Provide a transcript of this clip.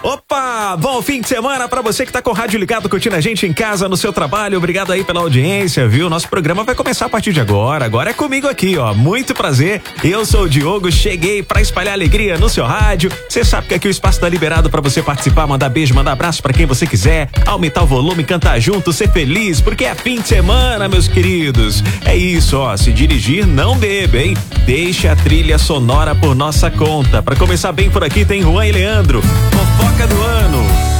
Opa, bom fim de semana pra você que tá com o rádio ligado, curtindo a gente em casa, no seu trabalho. Obrigado aí pela audiência, viu? Nosso programa vai começar a partir de agora. Agora é comigo aqui, ó. Muito prazer. Eu sou o Diogo, cheguei pra espalhar alegria no seu rádio. Você sabe que aqui o espaço tá liberado pra você participar, mandar beijo, mandar abraço pra quem você quiser, aumentar o volume, cantar junto, ser feliz, porque é fim de semana, meus queridos. É isso, ó. Se dirigir, não beba, hein? Deixe a trilha sonora por nossa conta. Pra começar bem por aqui tem Juan e Leandro. Fofoca do ano.